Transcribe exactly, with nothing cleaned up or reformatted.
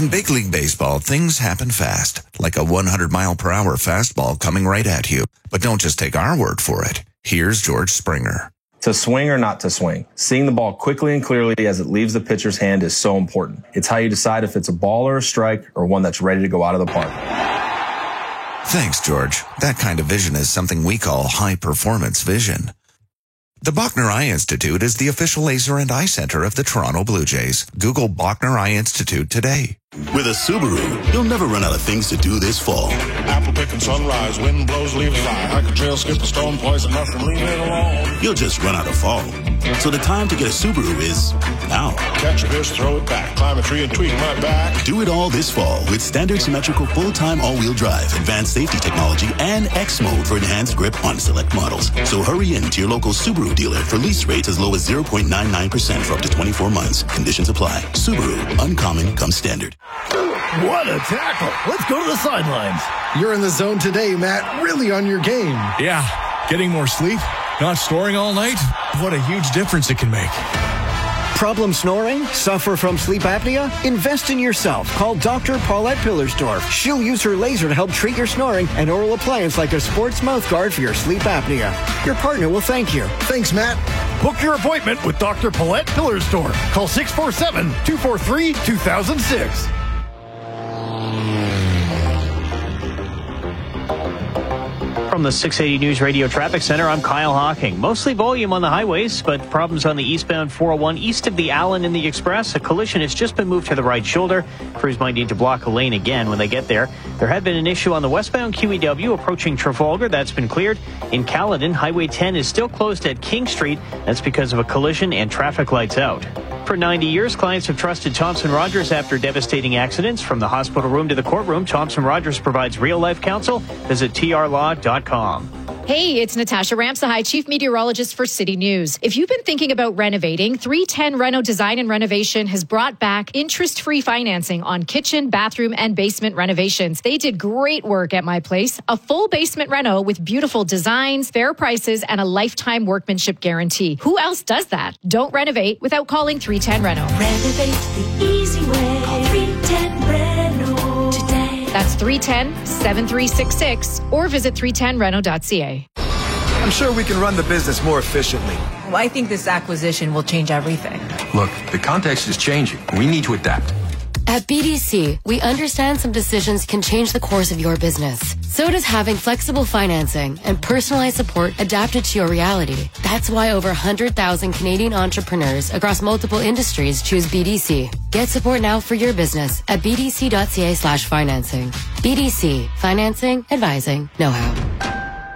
In big league baseball, things happen fast, like a one hundred mile per hour fastball coming right at you. But don't just take our word for it. Here's George Springer. To swing or not to swing, seeing the ball quickly and clearly as it leaves the pitcher's hand is so important. It's how you decide if it's a ball or a strike or one that's ready to go out of the park. Thanks, George. That kind of vision is something we call high-performance vision. The Bachner Eye Institute is the official laser and eye center of the Toronto Blue Jays. Google Bachner Eye Institute today. With a Subaru, you'll never run out of things to do this fall. Apple picking sunrise, wind blows, leaves fly. Hike a trail, skip a stone, poison mushroom, leave it alone. You'll just run out of fall. So the time to get a Subaru is now. Catch a fish, throw it back, climb a tree and tweak my back. Do it all this fall with standard symmetrical full-time all-wheel drive, advanced safety technology, and X mode for enhanced grip on select models. So hurry in to your local Subaru dealer for lease rates as low as zero point nine nine percent for up to twenty-four months. Conditions apply. Subaru, uncommon comes standard. What a tackle. Let's go to the sidelines. You're in the zone today, Matt. Really on your game. Yeah. Getting more sleep, not snoring all night. What a huge difference it can make. Problem snoring? Suffer from sleep apnea? Invest in yourself. Call Doctor Paulette Pillersdorf. She'll use her laser to help treat your snoring and oral appliance like a sports mouth guard for your sleep apnea. Your partner will thank you. Thanks, Matt. Book your appointment with Doctor Paulette Pillersdorf. Call six four seven, two four three, two thousand six. From the six eighty News Radio Traffic Center, I'm Kyle Hawking. Mostly volume on the highways, but problems on the eastbound four oh one east of the Allen in the Express. A collision has just been moved to the right shoulder. Crews might need to block a lane again when they get there. There had been an issue on the westbound Q E W approaching Trafalgar. That's been cleared. In Caledon, Highway ten is still closed at King Street. That's because of a collision and traffic lights out. For ninety years, clients have trusted Thompson Rogers after devastating accidents. From the hospital room to the courtroom, Thompson Rogers provides real-life counsel. Visit T R law dot com. Hey, it's Natasha Ramsahai, Chief Meteorologist for City News. If you've been thinking about renovating, three ten Reno Design and Renovation has brought back interest-free financing on kitchen, bathroom, and basement renovations. They did great work at my place. A full basement reno with beautiful designs, fair prices, and a lifetime workmanship guarantee. Who else does that? Don't renovate without calling three ten Reno. Renovate the easy way. Call three ten Reno today. That's three one zero, seven three six six or visit three ten reno dot c a. I'm sure we can run the business more efficiently. Well, I think this acquisition will change everything. Look, the context is changing. We need to adapt. At B D C, we understand some decisions can change the course of your business. So does having flexible financing and personalized support adapted to your reality. That's why over one hundred thousand Canadian entrepreneurs across multiple industries choose B D C. Get support now for your business at b d c dot c a slash financing. B D C, financing, advising, know-how.